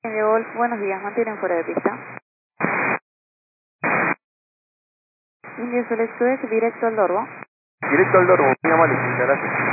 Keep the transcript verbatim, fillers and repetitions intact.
Indio Golf, buenos días, mantienen fuera de pista. Indio Select Quebec, directo al Dorbo. Directo al Dorbo, muy amable, muchas gracias.